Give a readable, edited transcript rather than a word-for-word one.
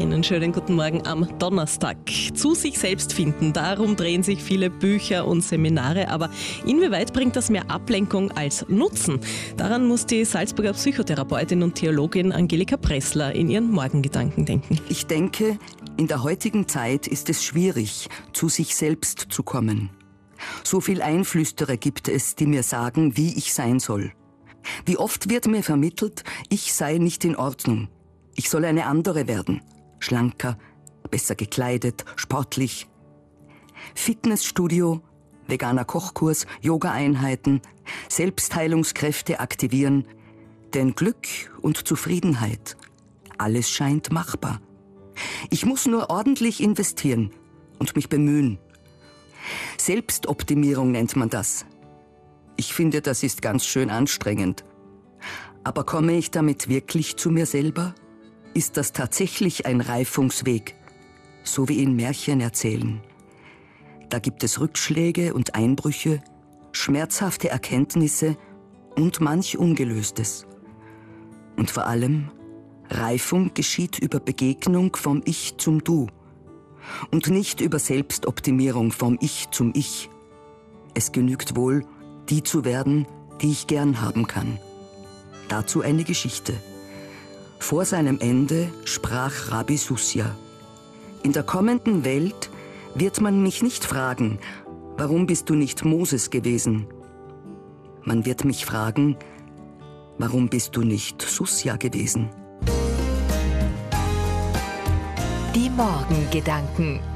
Einen schönen guten Morgen am Donnerstag. Zu sich selbst finden, darum drehen sich viele Bücher und Seminare. Aber inwieweit bringt das mehr Ablenkung als Nutzen? Daran muss die Salzburger Psychotherapeutin und Theologin Angelika Pressler in ihren Morgengedanken denken. Ich denke, in der heutigen Zeit ist es schwierig, zu sich selbst zu kommen. So viel Einflüsterer gibt es, die mir sagen, wie ich sein soll. Wie oft wird mir vermittelt, ich sei nicht in Ordnung. Ich soll eine andere werden. Schlanker, besser gekleidet, sportlich. Fitnessstudio, veganer Kochkurs, Yoga-Einheiten, Selbstheilungskräfte aktivieren. Denn Glück und Zufriedenheit, alles scheint machbar. Ich muss nur ordentlich investieren und mich bemühen. Selbstoptimierung nennt man das. Ich finde, das ist ganz schön anstrengend. Aber komme ich damit wirklich zu mir selber? Ist das tatsächlich ein Reifungsweg, so wie in Märchen erzählen? Da gibt es Rückschläge und Einbrüche, schmerzhafte Erkenntnisse und manch Ungelöstes. Und vor allem, Reifung geschieht über Begegnung vom Ich zum Du und nicht über Selbstoptimierung vom Ich zum Ich. Es genügt wohl, die zu werden, die ich gern haben kann. Dazu eine Geschichte. Vor seinem Ende sprach Rabbi Susja: In der kommenden Welt wird man mich nicht fragen, warum bist du nicht Moses gewesen? Man wird mich fragen, warum bist du nicht Susja gewesen? Die Morgengedanken.